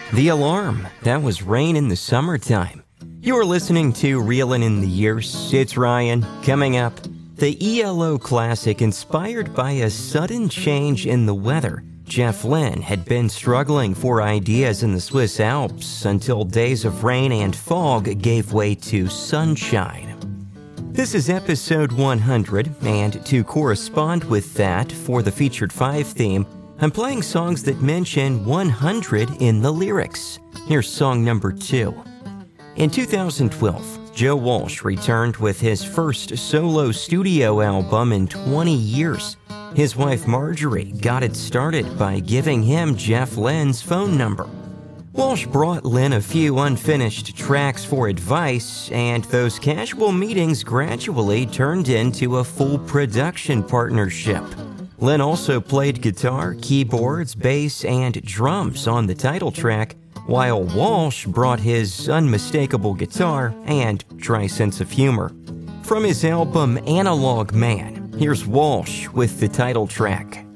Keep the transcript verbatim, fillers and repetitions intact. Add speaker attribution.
Speaker 1: The Alarm. That was Rain in the Summertime. You are listening to Reelin' in the Years. It's Ryan. Coming up, the E L O classic inspired by a sudden change in the weather. Jeff Lynne had been struggling for ideas in the Swiss Alps until days of rain and fog gave way to sunshine. This is episode one hundred, and to correspond with that for the Featured five theme, I'm playing songs that mention one hundred in the lyrics. Here's song number two. In two thousand twelve, Joe Walsh returned with his first solo studio album in twenty years. His wife Marjorie got it started by giving him Jeff Lynne's phone number. Walsh brought Lynne a few unfinished tracks for advice, and those casual meetings gradually turned into a full production partnership. Lynne also played guitar, keyboards, bass, and drums on the title track, while Walsh brought his unmistakable guitar and dry sense of humor. From his album Analog Man, here's Walsh with the title track.